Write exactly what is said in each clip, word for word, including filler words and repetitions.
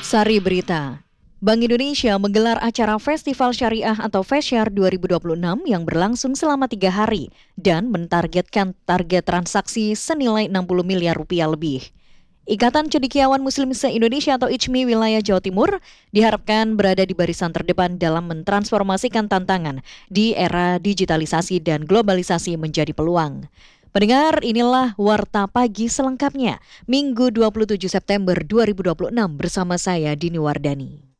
Sari Berita. Bank Indonesia menggelar acara Festival Syariah atau Fesyar dua ribu dua puluh enam yang berlangsung selama tiga hari dan mentargetkan target transaksi senilai enam puluh miliar rupiah lebih. Ikatan Cendekiawan Muslim se-Indonesia atau I C M I wilayah Jawa Timur diharapkan berada di barisan terdepan dalam mentransformasikan tantangan di era digitalisasi dan globalisasi menjadi peluang. Pendengar, inilah Warta Pagi selengkapnya, Minggu dua puluh tujuh September dua ribu dua puluh enam bersama saya Dini Wardani.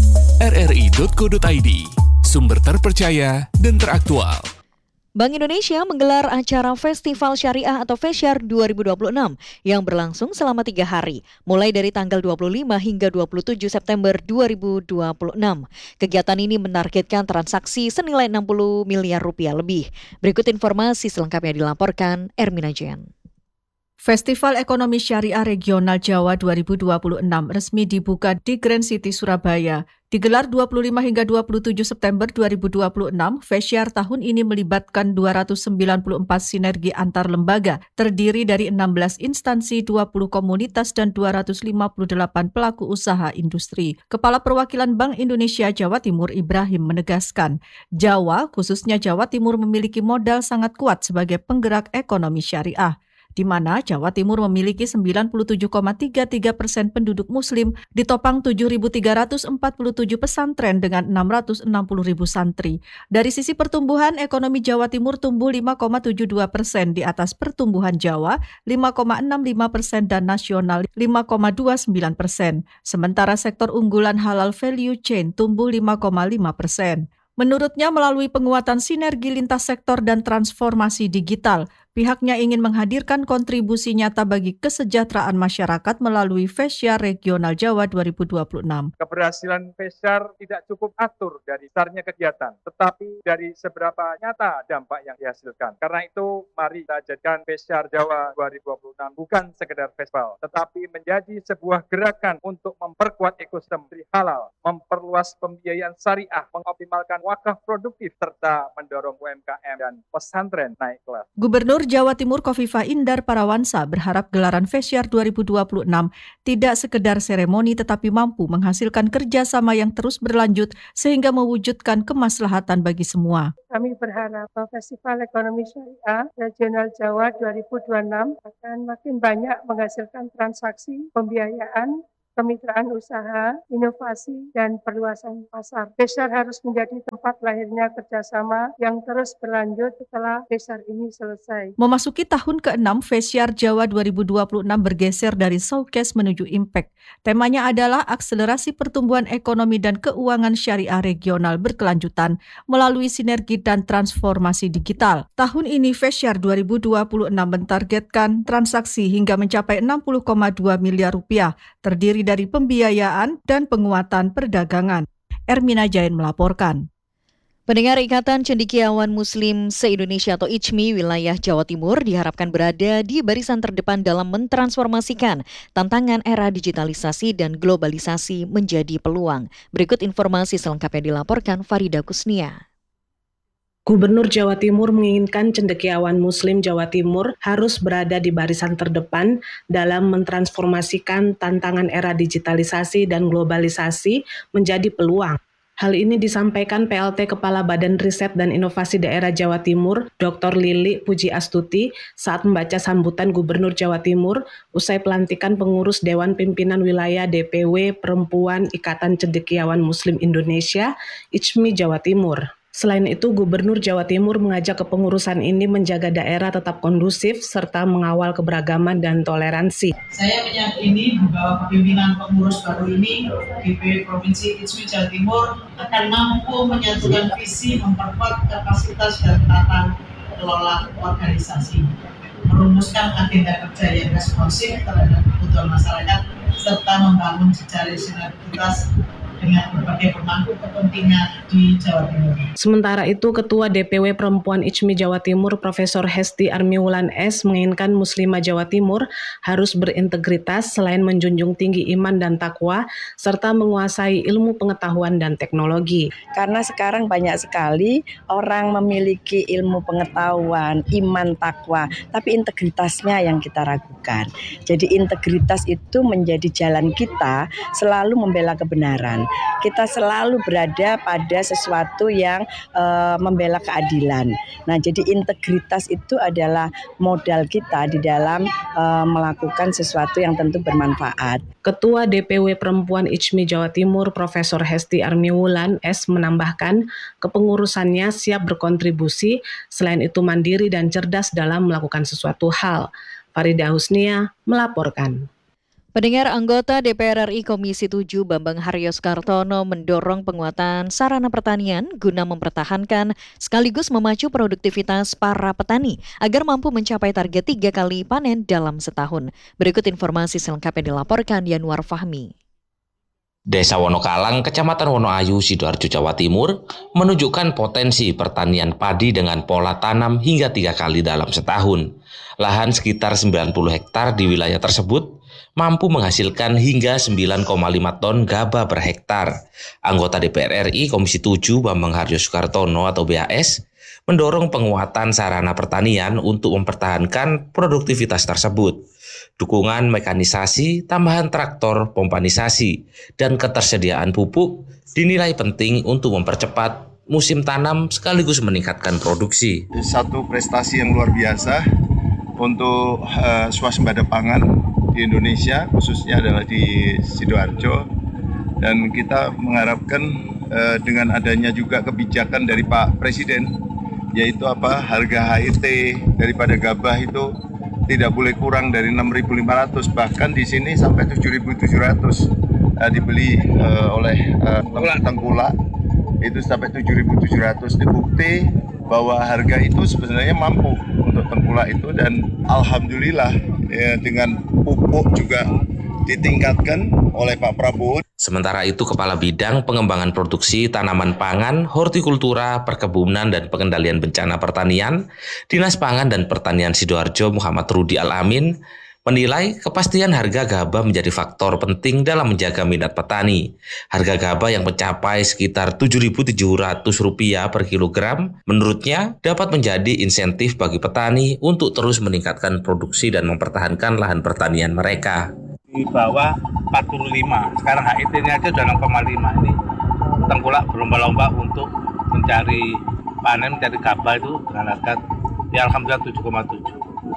R R I titik co titik I D, sumber terpercaya dan teraktual. Bank Indonesia menggelar acara Festival Syariah atau Fesyar dua ribu dua puluh enam yang berlangsung selama tiga hari, mulai dari tanggal dua puluh lima hingga dua puluh tujuh September dua ribu dua puluh enam. Kegiatan ini menargetkan transaksi senilai enam puluh miliar rupiah lebih. Berikut informasi selengkapnya dilaporkan Ermina Jen. Festival Ekonomi Syariah Regional Jawa dua ribu dua puluh enam resmi dibuka di Grand City Surabaya. Digelar dua puluh lima hingga dua puluh tujuh September dua ribu dua puluh enam, Fesyar tahun ini melibatkan dua ratus sembilan puluh empat sinergi antar lembaga, terdiri dari enam belas instansi, dua puluh komunitas, dan dua ratus lima puluh delapan pelaku usaha industri. Kepala Perwakilan Bank Indonesia Jawa Timur Ibrahim menegaskan, Jawa, khususnya Jawa Timur memiliki modal sangat kuat sebagai penggerak ekonomi syariah, di mana Jawa Timur memiliki sembilan puluh tujuh koma tiga tiga persen penduduk muslim, ditopang tujuh ribu tiga ratus empat puluh tujuh pesantren dengan enam ratus enam puluh ribu santri. Dari sisi pertumbuhan, ekonomi Jawa Timur tumbuh lima koma tujuh dua persen di atas pertumbuhan Jawa lima koma enam lima persen dan nasional lima koma dua sembilan persen. Sementara sektor unggulan halal value chain tumbuh lima koma lima persen. Menurutnya, melalui penguatan sinergi lintas sektor dan transformasi digital, pihaknya ingin menghadirkan kontribusi nyata bagi kesejahteraan masyarakat melalui Fesyar Regional Jawa dua ribu dua puluh enam. Keberhasilan Fesyar tidak cukup atur dari besarnya kegiatan, tetapi dari seberapa nyata dampak yang dihasilkan. Karena itu, mari kita jadikan Fesyar Jawa dua ribu dua puluh enam bukan sekedar festival, tetapi menjadi sebuah gerakan untuk memperkuat ekosistem halal, memperluas pembiayaan syariah, mengoptimalkan wakaf produktif, serta mendorong U M K M dan pesantren naik kelas. Gubernur Jawa Timur Khofifah Indar Parawansa berharap gelaran Fesyar dua ribu dua puluh enam tidak sekedar seremoni tetapi mampu menghasilkan kerjasama yang terus berlanjut sehingga mewujudkan kemaslahatan bagi semua. Kami berharap Festival Ekonomi Syariah Regional Jawa dua ribu dua puluh enam akan makin banyak menghasilkan transaksi, pembiayaan, kemitraan usaha, inovasi, dan perluasan pasar. Fesyar harus menjadi tempat lahirnya kerjasama yang terus berlanjut setelah Fesyar ini selesai. Memasuki tahun keenam, Fesyar Jawa dua ribu dua puluh enam bergeser dari showcase menuju impact. Temanya adalah akselerasi pertumbuhan ekonomi dan keuangan syariah regional berkelanjutan melalui sinergi dan transformasi digital. Tahun ini Fesyar dua ribu dua puluh enam mentargetkan transaksi hingga mencapai enam puluh koma dua miliar rupiah, terdiri dari pembiayaan dan penguatan perdagangan. Ermina Jain melaporkan. Pendengar, Ikatan Cendekiawan Muslim se-Indonesia atau I C M I wilayah Jawa Timur diharapkan berada di barisan terdepan dalam mentransformasikan tantangan era digitalisasi dan globalisasi menjadi peluang. Berikut informasi selengkapnya dilaporkan Farida Kusnia. Gubernur Jawa Timur menginginkan cendekiawan Muslim Jawa Timur harus berada di barisan terdepan dalam mentransformasikan tantangan era digitalisasi dan globalisasi menjadi peluang. Hal ini disampaikan P L T Kepala Badan Riset dan Inovasi Daerah Jawa Timur, Doktor Lili Puji Astuti, saat membaca sambutan Gubernur Jawa Timur usai pelantikan pengurus Dewan Pimpinan Wilayah D P W Perempuan Ikatan Cendekiawan Muslim Indonesia, I C M I Jawa Timur. Selain itu, Gubernur Jawa Timur mengajak kepengurusan ini menjaga daerah tetap kondusif serta mengawal keberagaman dan toleransi. Saya meyakini di bawah kepemimpinan pengurus baru ini, D P W Provinsi I C M I Jawa Timur akan mampu menyatukan visi memperkuat kapasitas dan tata kelola organisasi, merumuskan agenda kerja yang responsif terhadap kebutuhan masyarakat, serta membangun jejaring sinergitas dengan berbagai pemangku kepentingan di Jawa Timur. Sementara itu, Ketua D P W Perempuan I C M I Jawa Timur Profesor Hesti Armiwulan S menginginkan Muslimah Jawa Timur harus berintegritas selain menjunjung tinggi iman dan takwa, serta menguasai ilmu pengetahuan dan teknologi. Karena sekarang banyak sekali orang memiliki ilmu pengetahuan, iman, takwa, tapi integritasnya yang kita ragukan. Jadi integritas itu menjadi jalan kita selalu membela kebenaran. Kita selalu berada pada sesuatu yang uh, membela keadilan. Nah, jadi integritas itu adalah modal kita di dalam uh, melakukan sesuatu yang tentu bermanfaat. Ketua D P W Perempuan I C M I Jawa Timur Profesor Hesti Armiwulan S menambahkan, kepengurusannya siap berkontribusi, selain itu mandiri dan cerdas dalam melakukan sesuatu hal. Farida Husnia melaporkan. Pendengar, anggota D P R R I Komisi tujuh Bambang Haryos Kartono mendorong penguatan sarana pertanian guna mempertahankan sekaligus memacu produktivitas para petani agar mampu mencapai target tiga kali panen dalam setahun. Berikut informasi selengkapnya dilaporkan Yanuar Fahmi. Desa Wonokalang, Kecamatan Wonoayu, Sidoarjo, Jawa Timur menunjukkan potensi pertanian padi dengan pola tanam hingga tiga kali dalam setahun. Lahan sekitar sembilan puluh hektar di wilayah tersebut mampu menghasilkan hingga sembilan koma lima ton gabah per hektar. Anggota D P R R I Komisi tujuh Bambang Haryos Kartono atau B H S mendorong penguatan sarana pertanian untuk mempertahankan produktivitas tersebut. Dukungan mekanisasi, tambahan traktor, pompanisasi, dan ketersediaan pupuk dinilai penting untuk mempercepat musim tanam sekaligus meningkatkan produksi. Satu prestasi yang luar biasa untuk uh, swasembada pangan di Indonesia, khususnya adalah di Sidoarjo, dan kita mengharapkan uh, dengan adanya juga kebijakan dari Pak Presiden, yaitu apa, harga H I T daripada gabah itu tidak boleh kurang dari enam ribu lima ratus, bahkan di sini sampai tujuh ribu tujuh ratus uh, dibeli uh, oleh uh, tengkulak itu sampai tujuh ribu tujuh ratus. Dibukti bahwa harga itu sebenarnya mampu untuk tengkulak itu, dan alhamdulillah ya, dengan pupuk juga ditingkatkan oleh Pak Prabowo. Sementara itu, Kepala Bidang Pengembangan Produksi Tanaman Pangan, Hortikultura, Perkebunan, dan Pengendalian Bencana Pertanian, Dinas Pangan dan Pertanian Sidoarjo Muhammad Rudi Al-Amin, menilai kepastian harga gabah menjadi faktor penting dalam menjaga minat petani. Harga gabah yang mencapai sekitar tujuh ribu tujuh ratus rupiah per kilogram, menurutnya dapat menjadi insentif bagi petani untuk terus meningkatkan produksi dan mempertahankan lahan pertanian mereka. Di bawah empat puluh lima, sekarang H I T-nya aja sudah enam koma lima. Ini tengkulak berlomba-lomba untuk mencari panen, mencari gabah itu dengan harga ya alhamdulillah tujuh koma tujuh.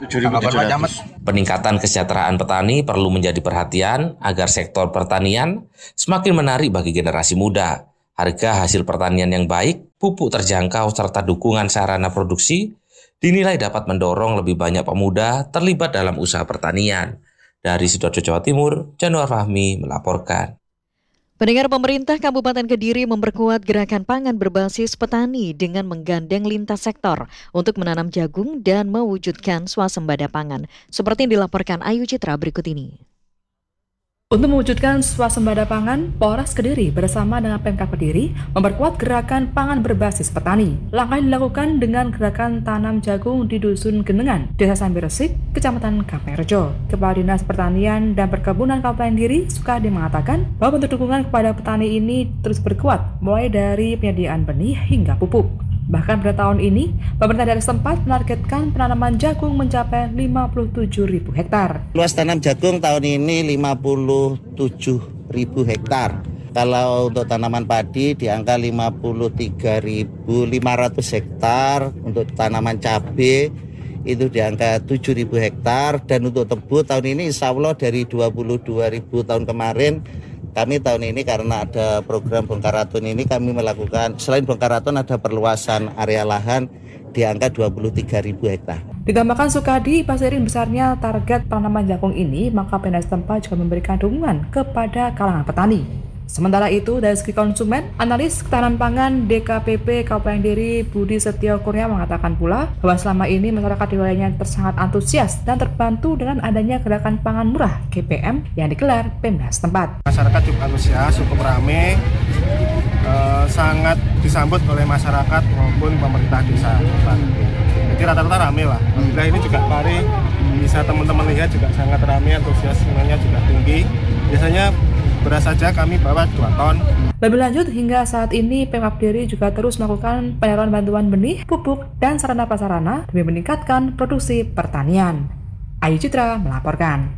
Peningkatan kesejahteraan petani perlu menjadi perhatian agar sektor pertanian semakin menarik bagi generasi muda. Harga hasil pertanian yang baik, pupuk terjangkau, serta dukungan sarana produksi dinilai dapat mendorong lebih banyak pemuda terlibat dalam usaha pertanian. Dari Sidoarjo, Jawa Timur, Januar Fahmi melaporkan. Pendengar, pemerintah Kabupaten Kediri memperkuat gerakan pangan berbasis petani dengan menggandeng lintas sektor untuk menanam jagung dan mewujudkan swasembada pangan. Seperti yang dilaporkan Ayu Citra berikut ini. Untuk mewujudkan swasembada pangan, Polres Kediri bersama dengan Pemkab Kediri memperkuat gerakan pangan berbasis petani. Langkah yang dilakukan dengan gerakan tanam jagung di Dusun Genengan, Desa Sambiresik, Kecamatan Kaperjo. Kepala Dinas Pertanian dan Perkebunan Kabupaten Kediri, Sukadi, mengatakan bahwa bentuk dukungan kepada petani ini terus berkuat, mulai dari penyediaan benih hingga pupuk. Bahkan pada tahun ini, pemerintah daerah setempat menargetkan penanaman jagung mencapai lima puluh tujuh ribu hektar. Luas tanam jagung tahun ini lima puluh tujuh ribu hektar. Kalau untuk tanaman padi di angka lima puluh tiga ribu lima ratus hektar, untuk tanaman cabai itu di angka tujuh ribu hektar, dan untuk tebu tahun ini insya Allah dari dua puluh dua ribu tahun kemarin, kami tahun ini karena ada program bongkar raton ini kami melakukan, selain bongkar raton ada perluasan area lahan di angka dua puluh tiga ribu hektar. Ditambahkan Sukadi, seiring besarnya target penanaman jagung ini, maka Pemda setempat juga memberikan dukungan kepada kalangan petani. Sementara itu, dari segi konsumen, analis ketahanan pangan D K P P Kabupaten Kediri Budi Setio Kurnia mengatakan pula bahwa selama ini masyarakat di wilayahnya sangat antusias dan terbantu dengan adanya gerakan pangan murah G P M yang digelar Pemda setempat. Masyarakat cukup antusias, cukup ramai, eh, sangat disambut oleh masyarakat maupun pemerintah desa. Jadi rata-rata ramai lah. Alhamdulillah ini juga mari bisa teman-teman lihat juga sangat ramai, antusiasmenya juga tinggi. Biasanya beras saja kami bawa dua ton. Lebih lanjut, hingga saat ini Pemkab Kediri juga terus melakukan penyaluran bantuan benih, pupuk, dan sarana prasarana demi meningkatkan produksi pertanian. Ayu Citra melaporkan.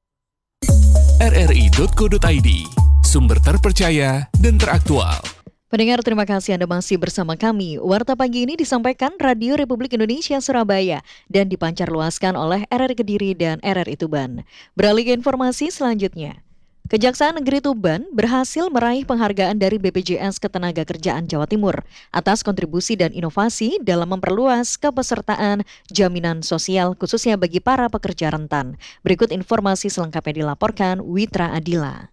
R R I titik co titik I D, sumber terpercaya dan teraktual. Pendengar, terima kasih Anda masih bersama kami. Warta pagi ini disampaikan Radio Republik Indonesia Surabaya dan dipancarluaskan oleh R R I Kediri dan R R I Tuban. Beralih ke informasi selanjutnya. Kejaksaan Negeri Tuban berhasil meraih penghargaan dari B P J S Ketenagakerjaan Jawa Timur atas kontribusi dan inovasi dalam memperluas kepesertaan jaminan sosial khususnya bagi para pekerja rentan. Berikut informasi selengkapnya dilaporkan Witra Adila.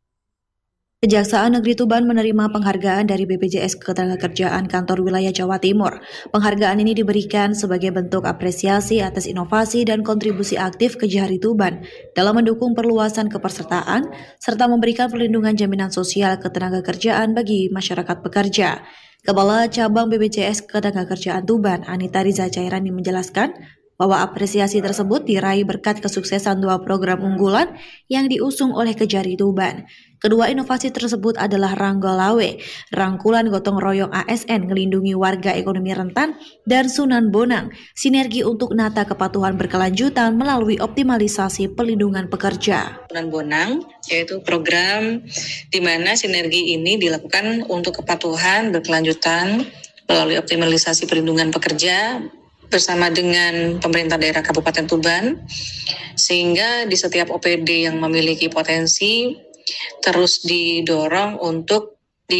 Kejaksaan Negeri Tuban menerima penghargaan dari B P J S Ketenagakerjaan Kantor Wilayah Jawa Timur. Penghargaan ini diberikan sebagai bentuk apresiasi atas inovasi dan kontribusi aktif Kejari Tuban dalam mendukung perluasan kepesertaan serta memberikan perlindungan jaminan sosial ketenagakerjaan bagi masyarakat pekerja. Kepala Cabang B P J S Ketenagakerjaan Tuban, Anita Riza Cairani menjelaskan bahwa apresiasi tersebut diraih berkat kesuksesan dua program unggulan yang diusung oleh Kejari Tuban. Kedua inovasi tersebut adalah Ranggolawe, Rangkulan Gotong Royong A S N Ngelindungi Warga Ekonomi Rentan, dan Sunan Bonang, Sinergi untuk Nata Kepatuhan Berkelanjutan melalui optimalisasi perlindungan pekerja. Sunan Bonang, yaitu program di mana sinergi ini dilakukan untuk kepatuhan berkelanjutan melalui optimalisasi perlindungan pekerja bersama dengan pemerintah daerah Kabupaten Tuban, sehingga di setiap O P D yang memiliki potensi terus didorong untuk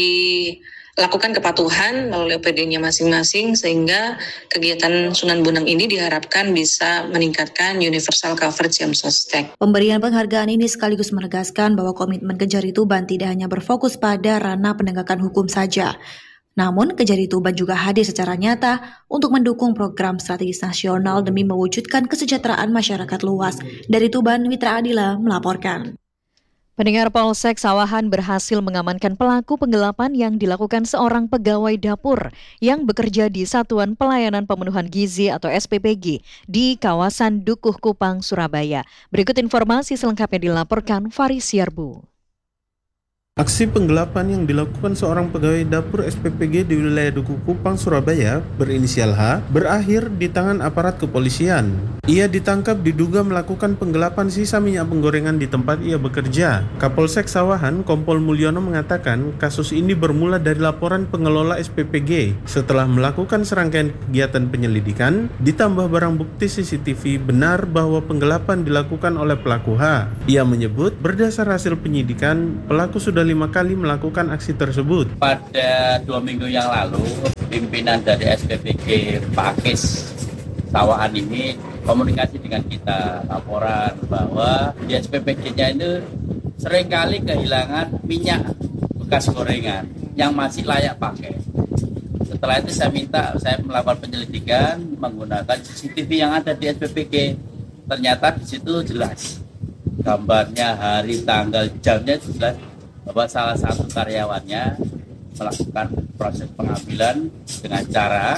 dilakukan kepatuhan melalui O P D-nya masing-masing, sehingga kegiatan Sunan Bonang ini diharapkan bisa meningkatkan universal coverage jam sostek. Pemberian penghargaan ini sekaligus menegaskan bahwa komitmen Kejari Tuban tidak hanya berfokus pada ranah penegakan hukum saja. Namun, Kejari Tuban juga hadir secara nyata untuk mendukung program strategis nasional demi mewujudkan kesejahteraan masyarakat luas. Dari Tuban, Witra Adila melaporkan. Pendengar, Polsek Sawahan berhasil mengamankan pelaku penggelapan yang dilakukan seorang pegawai dapur yang bekerja di Satuan Pelayanan Pemenuhan Gizi atau S P P G di kawasan Dukuh Kupang, Surabaya. Berikut informasi selengkapnya dilaporkan Faris Yarbu. Aksi penggelapan yang dilakukan seorang pegawai dapur S P P G di wilayah Dukuh Kupang, Surabaya berinisial H berakhir di tangan aparat kepolisian. Ia ditangkap diduga melakukan penggelapan sisa minyak penggorengan di tempat ia bekerja. Kapolsek Sawahan, Kompol Mulyono mengatakan kasus ini bermula dari laporan pengelola S P P G. Setelah melakukan serangkaian kegiatan penyelidikan, ditambah barang bukti C C T V benar bahwa penggelapan dilakukan oleh pelaku H. Ia menyebut berdasar hasil penyidikan, pelaku sudah lima kali melakukan aksi tersebut. Pada dua minggu yang lalu, pimpinan dari S P P G Pakis Sawahan ini komunikasi dengan kita, laporan bahwa di S P P G-nya itu seringkali kehilangan minyak bekas gorengan yang masih layak pakai. Setelah itu saya minta, saya melakukan penyelidikan menggunakan C C T V yang ada di S P P G. Ternyata di situ jelas gambarnya, hari, tanggal, jamnya jelas bahwa salah satu karyawannya melakukan proses pengambilan dengan cara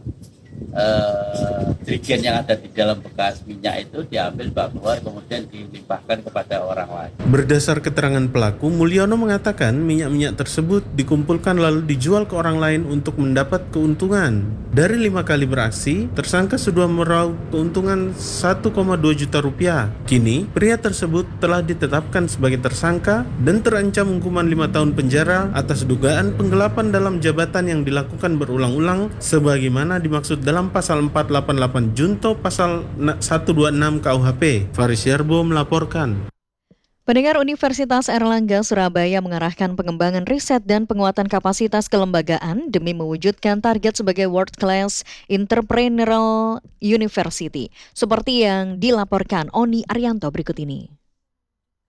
eh, jerigen yang ada di dalam bekas minyak itu diambil bahwa kemudian dilimpahkan kepada orang lain. Berdasar keterangan pelaku, Mulyono mengatakan minyak-minyak tersebut dikumpulkan lalu dijual ke orang lain untuk mendapat keuntungan. Dari lima kali beraksi, tersangka sudah meraup keuntungan satu koma dua juta rupiah. Kini, pria tersebut telah ditetapkan sebagai tersangka dan terancam hukuman lima tahun penjara atas dugaan penggelapan dalam jabatan yang dilakukan berulang-ulang sebagaimana dimaksud dalam pasal empat delapan delapan Junto pasal seratus dua puluh enam K U H P. Faris Yarbo melaporkan. Pendengar, Universitas Airlangga Surabaya mengarahkan pengembangan riset dan penguatan kapasitas kelembagaan demi mewujudkan target sebagai World Class Entrepreneurial University, seperti yang dilaporkan Oni Arianto berikut ini.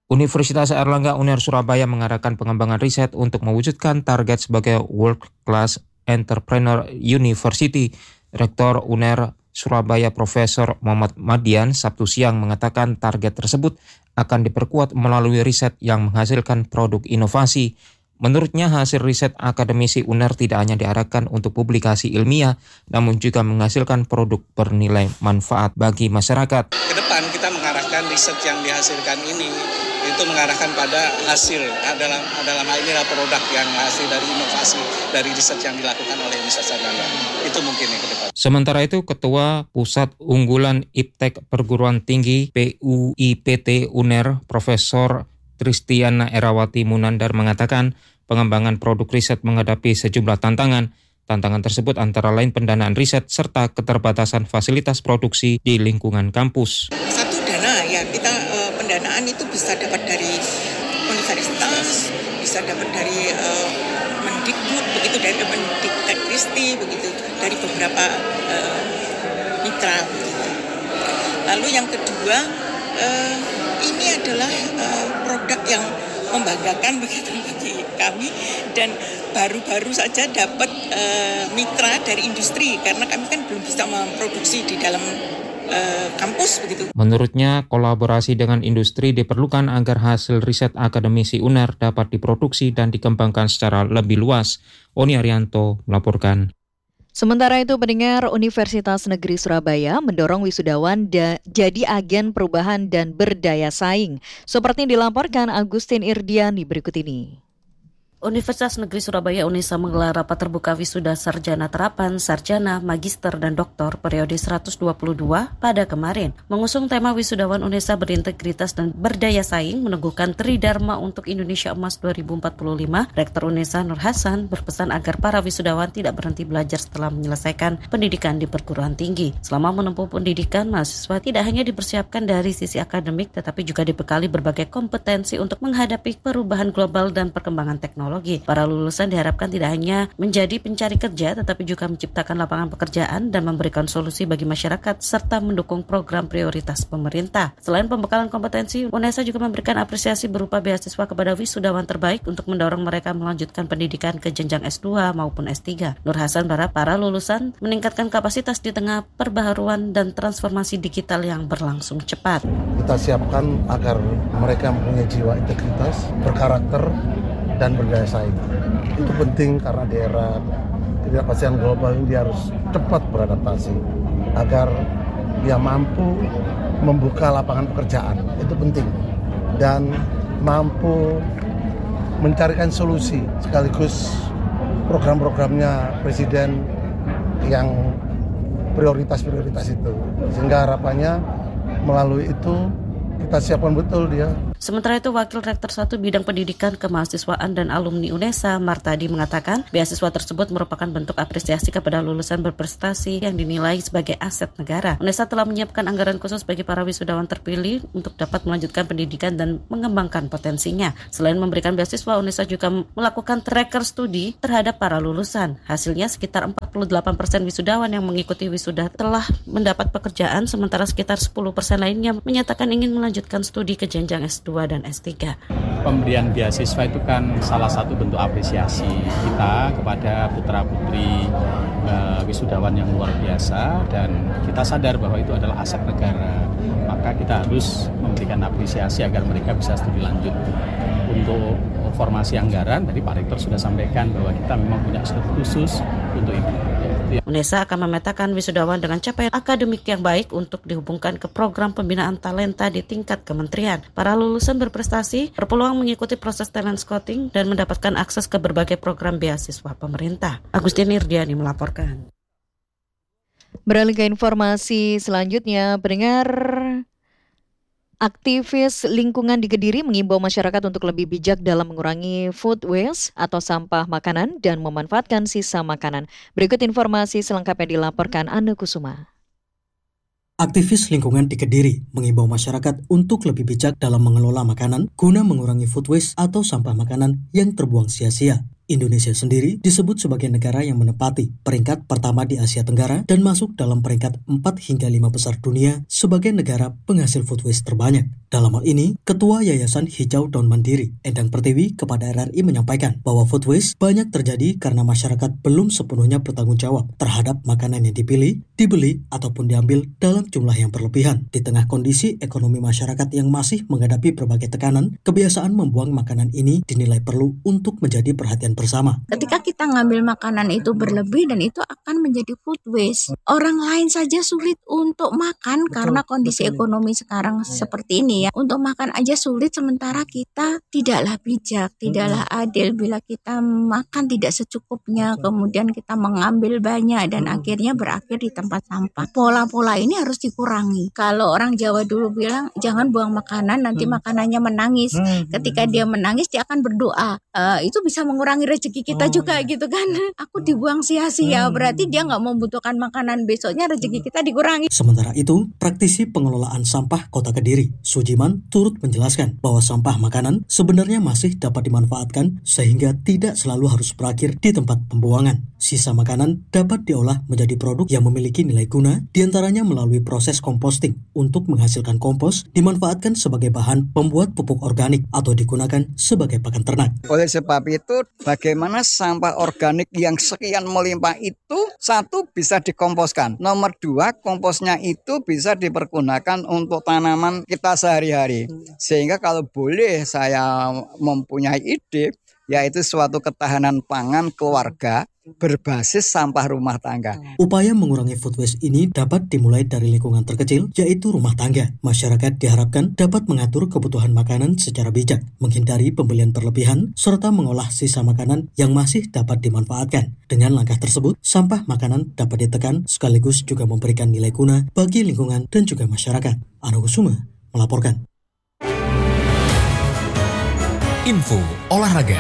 Universitas Airlangga U N E R Surabaya mengadakan pengembangan riset untuk mewujudkan target sebagai World Class Entrepreneur University. Rektor U N E R Surabaya Profesor Muhammad Madian Sabtu siang mengatakan target tersebut akan diperkuat melalui riset yang menghasilkan produk inovasi. Menurutnya hasil riset akademisi U N E R tidak hanya diarahkan untuk publikasi ilmiah, namun juga menghasilkan produk bernilai manfaat bagi masyarakat. Ke depan kita mengarahkan riset yang dihasilkan ini itu mengarahkan pada hasil dalam dalam hal ini adalah produk yang hasil dari inovasi dari riset yang dilakukan oleh Universitas Airlangga. Itu mungkin yang ke depan. Sementara itu, Ketua Pusat Unggulan Iptek Perguruan Tinggi P U I P T U N E R Profesor Tristiana Erawati Munandar mengatakan pengembangan produk riset menghadapi sejumlah tantangan. Tantangan tersebut antara lain pendanaan riset serta keterbatasan fasilitas produksi di lingkungan kampus. Satu dana ya kita uh, pendanaan itu bisa dapat dari universitas, bisa dapat dari uh, Mendikbud, begitu dari Mendiktekristi, begitu dari beberapa uh, mitra. Begitu. Lalu yang kedua uh, ini adalah uh, produk yang membanggakan begitu bagi kami dan baru-baru saja dapat uh, mitra dari industri karena kami kan belum bisa memproduksi di dalam uh, kampus begitu. Menurutnya, kolaborasi dengan industri diperlukan agar hasil riset akademisi U N E R dapat diproduksi dan dikembangkan secara lebih luas. Oni Arianto melaporkan. Sementara itu, pendengar, Universitas Negeri Surabaya mendorong wisudawan da- jadi agen perubahan dan berdaya saing. Seperti dilaporkan Agustin Irdiani berikut ini. Universitas Negeri Surabaya UNESA menggelar rapat terbuka wisuda sarjana terapan, sarjana, magister, dan doktor periode seratus dua puluh dua pada kemarin. Mengusung tema wisudawan UNESA berintegritas dan berdaya saing meneguhkan Tridharma untuk Indonesia Emas dua ribu empat puluh lima, Rektor UNESA Nur Hasan berpesan agar para wisudawan tidak berhenti belajar setelah menyelesaikan pendidikan di perguruan tinggi. Selama menempuh pendidikan, mahasiswa tidak hanya dipersiapkan dari sisi akademik, tetapi juga dibekali berbagai kompetensi untuk menghadapi perubahan global dan perkembangan teknologi. Para lulusan diharapkan tidak hanya menjadi pencari kerja, tetapi juga menciptakan lapangan pekerjaan dan memberikan solusi bagi masyarakat, serta mendukung program prioritas pemerintah. Selain pembekalan kompetensi, UNESA juga memberikan apresiasi berupa beasiswa kepada wisudawan terbaik untuk mendorong mereka melanjutkan pendidikan ke jenjang S dua maupun S tiga. Nur Hasan berharap para lulusan meningkatkan kapasitas di tengah perbaharuan dan transformasi digital yang berlangsung cepat. Kita siapkan agar mereka mempunyai jiwa integritas, berkarakter, dan berdaya saing. Itu penting karena di era ketidakpastian global ini dia harus cepat beradaptasi agar dia mampu membuka lapangan pekerjaan. Itu penting. Dan mampu mencarikan solusi sekaligus program-programnya Presiden yang prioritas-prioritas itu. Sehingga harapannya melalui itu kita siapkan betul dia. Sementara itu, Wakil Rektor satu Bidang Pendidikan Kemahasiswaan dan Alumni UNESA, Martadi, mengatakan beasiswa tersebut merupakan bentuk apresiasi kepada lulusan berprestasi yang dinilai sebagai aset negara. UNESA telah menyiapkan anggaran khusus bagi para wisudawan terpilih untuk dapat melanjutkan pendidikan dan mengembangkan potensinya. Selain memberikan beasiswa, UNESA juga melakukan tracker studi terhadap para lulusan. Hasilnya sekitar empat puluh delapan persen wisudawan yang mengikuti wisuda telah mendapat pekerjaan, sementara sekitar sepuluh persen lainnya menyatakan ingin melanjutkan studi ke jenjang S dua dan S tiga. Pemberian beasiswa itu kan salah satu bentuk apresiasi kita kepada putra-putri uh, wisudawan yang luar biasa, dan kita sadar bahwa itu adalah aset negara. Maka kita harus memberikan apresiasi agar mereka bisa studi lanjut. Untuk formasi anggaran, tadi Pak Rektor sudah sampaikan bahwa kita memang punya studi khusus untuk itu. UNESA akan memetakan wisudawan dengan capaian akademik yang baik untuk dihubungkan ke program pembinaan talenta di tingkat kementerian. Para lulusan berprestasi berpeluang mengikuti proses talent scouting dan mendapatkan akses ke berbagai program beasiswa pemerintah. Agustin Irdiani melaporkan. Beralih ke informasi selanjutnya, pendengar. Aktivis lingkungan di Kediri mengimbau masyarakat untuk lebih bijak dalam mengurangi food waste atau sampah makanan dan memanfaatkan sisa makanan. Berikut informasi selengkapnya dilaporkan Anu Kusuma. Aktivis lingkungan di Kediri mengimbau masyarakat untuk lebih bijak dalam mengelola makanan guna mengurangi food waste atau sampah makanan yang terbuang sia-sia. Indonesia sendiri disebut sebagai negara yang menempati peringkat pertama di Asia Tenggara dan masuk dalam peringkat empat hingga lima besar dunia sebagai negara penghasil food waste terbanyak. Dalam hal ini, Ketua Yayasan Hijau Daun Mandiri, Endang Pertiwi, kepada R R I menyampaikan bahwa food waste banyak terjadi karena masyarakat belum sepenuhnya bertanggung jawab terhadap makanan yang dipilih, dibeli, ataupun diambil dalam jumlah yang berlebihan. Di tengah kondisi ekonomi masyarakat yang masih menghadapi berbagai tekanan, kebiasaan membuang makanan ini dinilai perlu untuk menjadi perhatian bersama. Ketika kita ngambil makanan itu berlebih dan itu akan menjadi food waste. Orang lain saja sulit untuk makan betul, karena kondisi betul. ekonomi sekarang ya. seperti ini ya. Untuk makan aja sulit sementara kita tidaklah bijak, tidaklah hmm. adil bila kita makan tidak secukupnya, kemudian kita mengambil banyak dan hmm. akhirnya berakhir di tempat sampah. Pola-pola ini harus dikurangi. Kalau orang Jawa dulu bilang jangan buang makanan nanti hmm. makanannya menangis. Hmm. Ketika dia menangis dia akan berdoa. Uh, itu bisa mengurangi rezeki kita oh, juga ya. gitu kan. Aku dibuang sia-sia, hmm. berarti dia nggak membutuhkan makanan, besoknya rezeki kita dikurangi. Sementara itu, praktisi pengelolaan sampah Kota Kediri, Sujiman, turut menjelaskan bahwa sampah makanan sebenarnya masih dapat dimanfaatkan sehingga tidak selalu harus berakhir di tempat pembuangan. Sisa makanan dapat diolah menjadi produk yang memiliki nilai guna, diantaranya melalui proses composting untuk menghasilkan kompos, dimanfaatkan sebagai bahan pembuat pupuk organik atau digunakan sebagai pakan ternak. Oleh sebab itu, bagaimana sampah organik yang sekian melimpah itu, satu bisa dikomposkan. Nomor dua, komposnya itu bisa dipergunakan untuk tanaman kita sehari-hari. Sehingga kalau boleh saya mempunyai ide, yaitu suatu ketahanan pangan keluarga berbasis sampah rumah tangga. Upaya mengurangi food waste ini dapat dimulai dari lingkungan terkecil, yaitu rumah tangga. Masyarakat diharapkan dapat mengatur kebutuhan makanan secara bijak, menghindari pembelian berlebihan, serta mengolah sisa makanan yang masih dapat dimanfaatkan. Dengan langkah tersebut, sampah makanan dapat ditekan sekaligus juga memberikan nilai guna bagi lingkungan dan juga masyarakat. Anu Kusuma melaporkan. Info olahraga.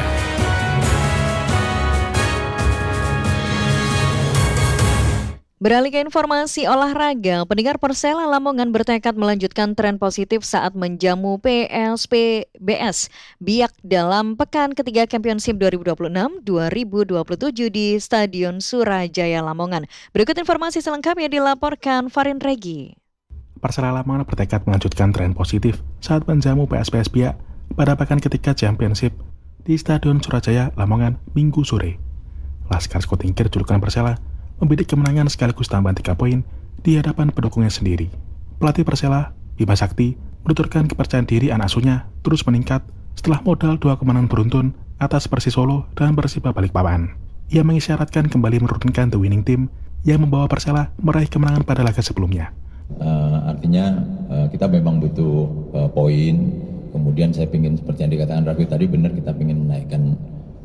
Beralih ke informasi olahraga, pendengar Persela Lamongan bertekad melanjutkan tren positif saat menjamu P S P B S Biak dalam pekan ketiga Championship dua ribu dua puluh enam dua ribu dua puluh tujuh di Stadion Surajaya Lamongan. Berikut informasi selengkapnya dilaporkan Farin Regi. Persela Lamongan bertekad melanjutkan tren positif saat menjamu P S P S Biak pada pekan ketiga Championship di Stadion Surajaya Lamongan Minggu sore. Laskar Skotingkir julukan Persela membidik kemenangan sekaligus tambahan tiga poin di hadapan pendukungnya sendiri. Pelatih Persela, Bima Sakti, menuturkan kepercayaan diri anak asuhnya terus meningkat setelah modal dua kemenangan beruntun atas Persis Solo dan Persiba Balikpapan. Ia mengisyaratkan kembali menurunkan the winning team yang membawa Persela meraih kemenangan pada laga sebelumnya. Uh, artinya uh, kita memang butuh uh, poin. Kemudian saya ingin seperti yang dikatakan Rafi tadi, benar kita ingin menaikkan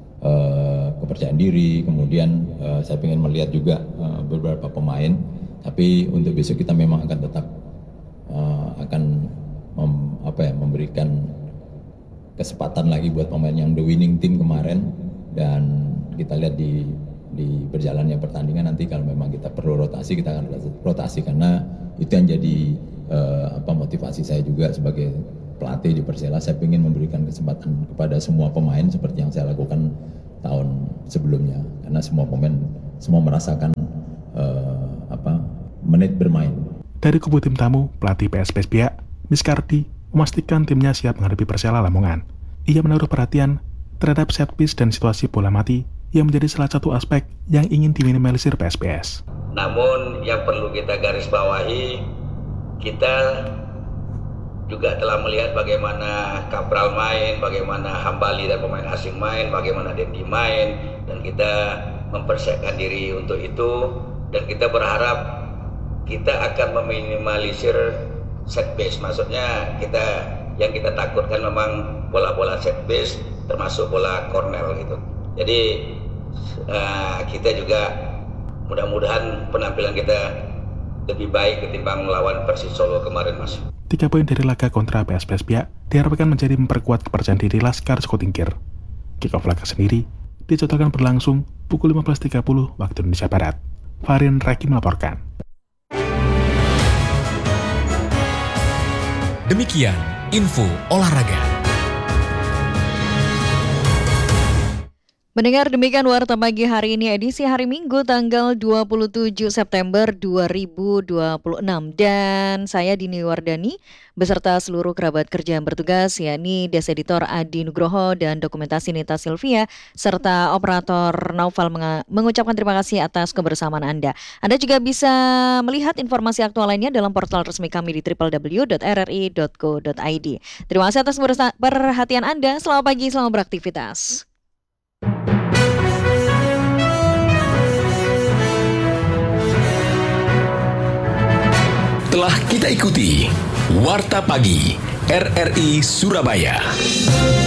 Uh, kepercayaan diri, kemudian uh, saya ingin melihat juga uh, beberapa pemain, tapi untuk besok kita memang akan tetap uh, akan mem, apa ya, memberikan kesempatan lagi buat pemain yang the winning team kemarin, dan kita lihat di di berjalannya pertandingan nanti kalau memang kita perlu rotasi, kita akan rotasi karena itu yang jadi uh, apa motivasi saya juga sebagai pelatih di Persela. Saya ingin memberikan kesempatan kepada semua pemain seperti yang saya lakukan tahun sebelumnya, karena semua pemain semua merasakan uh, apa menit bermain. Dari kubu tim tamu, pelatih P S P S Biak, Miskardi, memastikan timnya siap menghadapi Persela Lamongan. Ia menaruh perhatian terhadap set piece dan situasi bola mati yang menjadi salah satu aspek yang ingin diminimalisir P S P S. Namun yang perlu kita garis bawahi, kita juga telah melihat bagaimana Kapral main, bagaimana Hambali dan pemain asing main, bagaimana Dendi main, dan kita mempersiapkan diri untuk itu, dan kita berharap kita akan meminimalisir set piece. Maksudnya kita yang kita takutkan memang bola-bola set piece, termasuk bola corner gitu. Jadi uh, kita juga mudah-mudahan penampilan kita lebih baik ketimbang melawan Persis Solo kemarin, Mas. Tiga poin dari laga kontra P S P S Biak diharapkan menjadi memperkuat kepercayaan diri Laskar Skotingkir. Kick-off laga sendiri dijadwalkan berlangsung pukul lima belas tiga puluh waktu Indonesia Barat. Farin Reki melaporkan. Demikian info olahraga. Mendengar demikian Warta Pagi hari ini edisi hari Minggu tanggal dua puluh tujuh September dua ribu dua puluh enam. Dan saya Dini Wardani beserta seluruh kerabat kerja yang bertugas, yakni Des Editor Adi Nugroho dan Dokumentasi Nita Silvia, serta Operator Naufal menga- mengucapkan terima kasih atas kebersamaan Anda. Anda juga bisa melihat informasi aktual lainnya dalam portal resmi kami di w w w dot r r i dot co dot i d. Terima kasih atas perhatian Anda. Selamat pagi, selamat beraktivitas. Telah kita ikuti Warta Pagi R R I Surabaya.